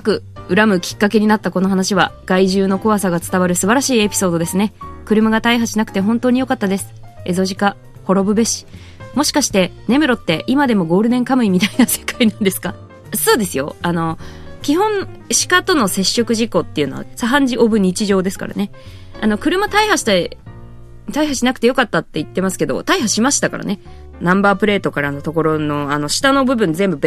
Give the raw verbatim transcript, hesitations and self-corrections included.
く恨むきっかけになったこの話は、害獣の怖さが伝わる素晴らしいエピソードですね。車が大破しなくて本当に良かったです。エゾジカ、滅ぶべし。もしかして、根室って今でもゴールデンカムイみたいな世界なんですか？そうですよ。あの、基本、鹿との接触事故っていうのは、左半時オブ日常ですからね。あの、車大破して、大破しなくてよかったって言ってますけど、大破しましたからね。ナンバープレートからのところの、あの、下の部分全部